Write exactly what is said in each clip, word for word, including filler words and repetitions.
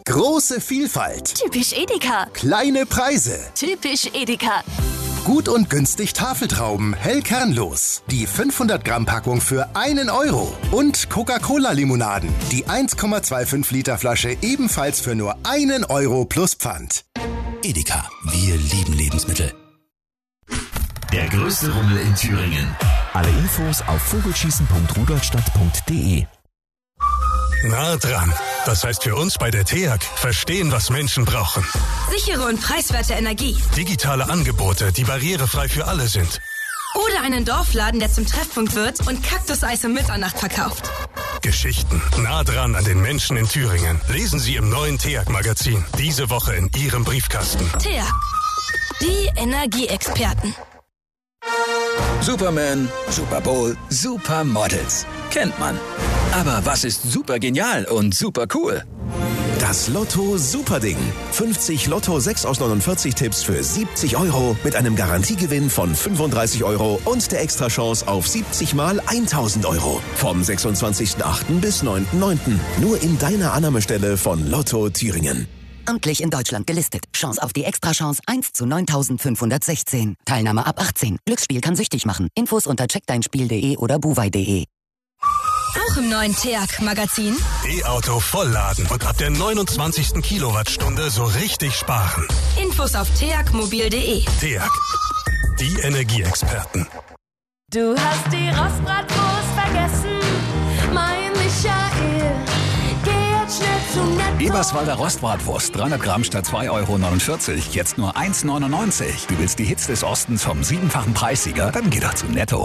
Große Vielfalt. Typisch Edeka. Kleine Preise. Typisch Edeka. Gut und günstig Tafeltrauben, hell kernlos. Die fünfhundert Gramm Packung für einen Euro. Und Coca-Cola-Limonaden. Die eins Komma fünfundzwanzig Liter Flasche ebenfalls für nur einen Euro plus Pfand. Edeka, wir lieben Lebensmittel. Der größte Rummel in Thüringen. Alle Infos auf vogelschießen punkt rudolstadt punkt de. Nah dran. Das heißt für uns bei der T E A G, verstehen, was Menschen brauchen. Sichere und preiswerte Energie. Digitale Angebote, die barrierefrei für alle sind. Oder einen Dorfladen, der zum Treffpunkt wird und Kaktuseis um Mitternacht verkauft. Geschichten nah dran an den Menschen in Thüringen. Lesen Sie im neuen T E A G-Magazin. Diese Woche in Ihrem Briefkasten. T E A G. Die Energieexperten. Superman, Super Bowl, Supermodels. Kennt man. Aber was ist super genial und super cool? Das Lotto Superding. fünfzig Lotto sechs aus neunundvierzig Tipps für siebzig Euro mit einem Garantiegewinn von fünfunddreißig Euro und der Extrachance auf siebzig mal tausend Euro. Vom sechsundzwanzigsten achten bis neunten neunten Nur in deiner Annahmestelle von Lotto Thüringen. Amtlich in Deutschland gelistet. Chance auf die Extrachance eins zu neuntausendfünfhundertsechzehn. Teilnahme ab achtzehn. Glücksspiel kann süchtig machen. Infos unter check dein spiel punkt de oder buwei punkt de. Auch im neuen T E A G-Magazin. E-Auto vollladen und ab der neunundzwanzigsten Kilowattstunde so richtig sparen. Infos auf t e a g mobil punkt de. T E A G, die Energieexperten. Du hast die Rostbratwurst vergessen, mein Michael. Geh jetzt schnell zu Netto. Eberswalder Rostbratwurst, dreihundert Gramm statt zwei Euro neunundvierzig, jetzt nur eins neunundneunzig. Du willst die Hits des Ostens vom siebenfachen Preissieger? Dann geh doch zu Netto.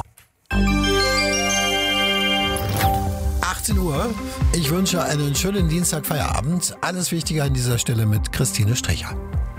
achtzehn Uhr. Ich wünsche einen schönen Dienstag-Feierabend. Alles Wichtige an dieser Stelle mit Christine Strecher.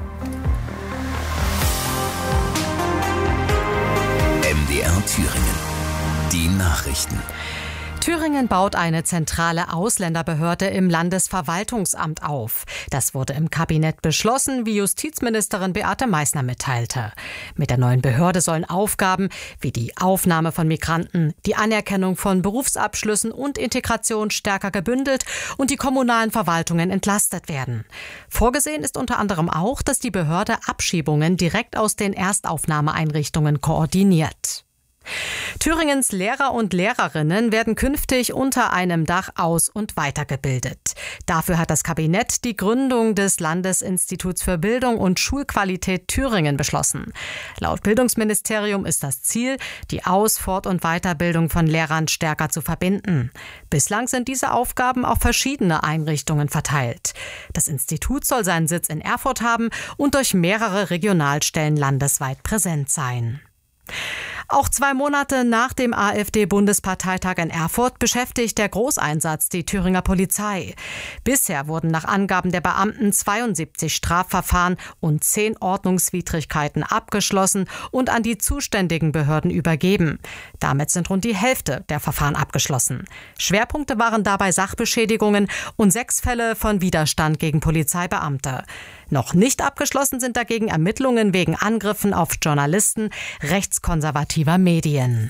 M D R Thüringen. Die Nachrichten. Thüringen baut eine zentrale Ausländerbehörde im Landesverwaltungsamt auf. Das wurde im Kabinett beschlossen, wie Justizministerin Beate Meißner mitteilte. Mit der neuen Behörde sollen Aufgaben wie die Aufnahme von Migranten, die Anerkennung von Berufsabschlüssen und Integration stärker gebündelt und die kommunalen Verwaltungen entlastet werden. Vorgesehen ist unter anderem auch, dass die Behörde Abschiebungen direkt aus den Erstaufnahmeeinrichtungen koordiniert. Thüringens Lehrer und Lehrerinnen werden künftig unter einem Dach aus- und weitergebildet. Dafür hat das Kabinett die Gründung des Landesinstituts für Bildung und Schulqualität Thüringen beschlossen. Laut Bildungsministerium ist das Ziel, die Aus-, Fort- und Weiterbildung von Lehrern stärker zu verbinden. Bislang sind diese Aufgaben auf verschiedene Einrichtungen verteilt. Das Institut soll seinen Sitz in Erfurt haben und durch mehrere Regionalstellen landesweit präsent sein. Auch zwei Monate nach dem AfD-Bundesparteitag in Erfurt beschäftigt der Großeinsatz die Thüringer Polizei. Bisher wurden nach Angaben der Beamten zweiundsiebzig Strafverfahren und zehn Ordnungswidrigkeiten abgeschlossen und an die zuständigen Behörden übergeben. Damit sind rund die Hälfte der Verfahren abgeschlossen. Schwerpunkte waren dabei Sachbeschädigungen und sechs Fälle von Widerstand gegen Polizeibeamte. Noch nicht abgeschlossen sind dagegen Ermittlungen wegen Angriffen auf Journalisten rechtskonservativer Medien.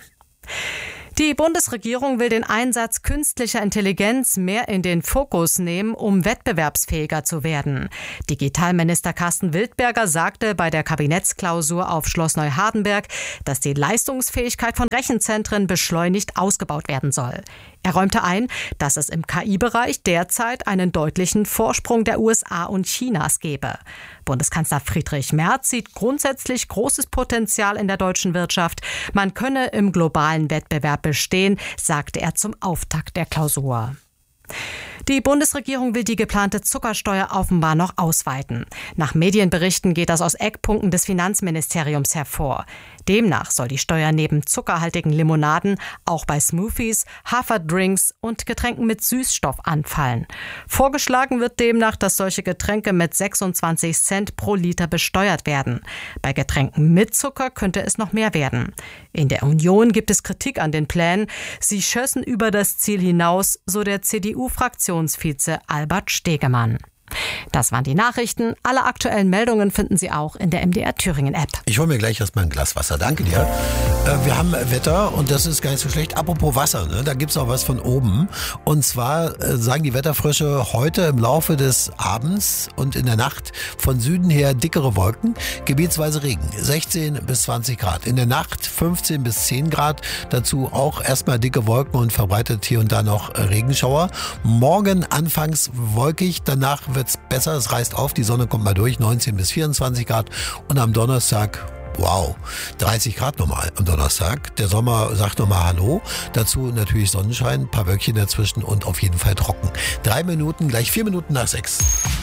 Die Bundesregierung will den Einsatz künstlicher Intelligenz mehr in den Fokus nehmen, um wettbewerbsfähiger zu werden. Digitalminister Carsten Wildberger sagte bei der Kabinettsklausur auf Schloss Neuhardenberg, dass die Leistungsfähigkeit von Rechenzentren beschleunigt ausgebaut werden soll. Er räumte ein, dass es im K I-Bereich derzeit einen deutlichen Vorsprung der U S A und Chinas gebe. Bundeskanzler Friedrich Merz sieht grundsätzlich großes Potenzial in der deutschen Wirtschaft. Man könne im globalen Wettbewerb bestehen, sagte er zum Auftakt der Klausur. Die Bundesregierung will die geplante Zuckersteuer offenbar noch ausweiten. Nach Medienberichten geht das aus Eckpunkten des Finanzministeriums hervor. Demnach soll die Steuer neben zuckerhaltigen Limonaden auch bei Smoothies, Haferdrinks und Getränken mit Süßstoff anfallen. Vorgeschlagen wird demnach, dass solche Getränke mit sechsundzwanzig Cent pro Liter besteuert werden. Bei Getränken mit Zucker könnte es noch mehr werden. In der Union gibt es Kritik an den Plänen. Sie schössen über das Ziel hinaus, so der C D U-Fraktionsvize Albert Stegemann. Das waren die Nachrichten. Alle aktuellen Meldungen finden Sie auch in der M D R Thüringen App. Ich hole mir gleich erstmal ein Glas Wasser. Danke dir. Äh, wir haben Wetter und das ist gar nicht so schlecht. Apropos Wasser, ne? Da gibt's auch was von oben. Und zwar äh, sagen die Wetterfrösche heute im Laufe des Abends und in der Nacht von Süden her dickere Wolken, gebietsweise Regen. sechzehn bis zwanzig Grad. In der Nacht fünfzehn bis zehn Grad. Dazu auch erstmal dicke Wolken und verbreitet hier und da noch äh, Regenschauer. Morgen anfangs wolkig, danach wird's besser. Es reißt auf, die Sonne kommt mal durch. neunzehn bis vierundzwanzig Grad. Und am Donnerstag, wow, dreißig Grad nochmal am Donnerstag. Der Sommer sagt nochmal Hallo. Dazu natürlich Sonnenschein, ein paar Wölkchen dazwischen und auf jeden Fall trocken. Drei Minuten, gleich vier Minuten nach sechs.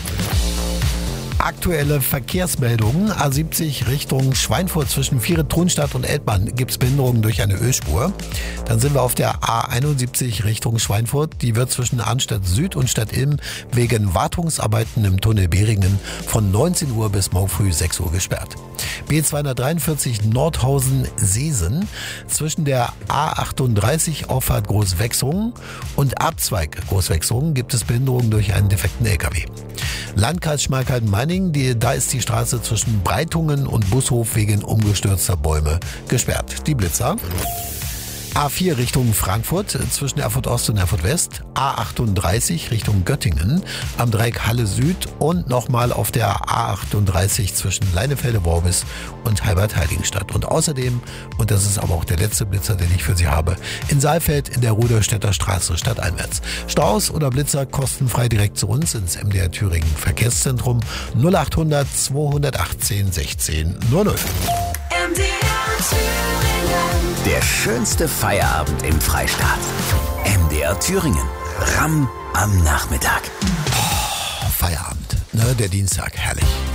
Aktuelle Verkehrsmeldungen. A siebzig Richtung Schweinfurt zwischen Viere-Thunstadt und Elbmann gibt es Behinderungen durch eine Ölspur. Dann sind wir auf der A einundsiebzig Richtung Schweinfurt. Die wird zwischen Arnstadt Süd und Stadt Ilm wegen Wartungsarbeiten im Tunnel Behringen von neunzehn Uhr bis morgen früh sechs Uhr gesperrt. B zweihundertdreiundvierzig Nordhausen-Seesen zwischen der A achtunddreißig Auffahrt Großwechsungen und Abzweig Großwechsungen gibt es Behinderungen durch einen defekten L K W. Landkreis Schmalkalden-Meiningen, die, da ist die Straße zwischen Breitungen und Bushof wegen umgestürzter Bäume gesperrt. Die Blitzer. A vier Richtung Frankfurt zwischen Erfurt Ost und Erfurt West, A achtunddreißig Richtung Göttingen, am Dreieck Halle Süd und nochmal auf der A achtunddreißig zwischen Leinefelde-Worbis und Halbert-Heiligenstadt. Und außerdem, und das ist aber auch der letzte Blitzer, den ich für Sie habe, in Saalfeld in der Ruderstädter Straße stadteinwärts. Staus oder Blitzer kostenfrei direkt zu uns ins M D R Thüringen Verkehrszentrum null achthundert zweihundertachtzehn sechzehn null null. M D R Thüringen. Der schönste Feierabend im Freistaat. M D R Thüringen. R A M am Nachmittag. Oh, Feierabend, ne, der Dienstag, herrlich.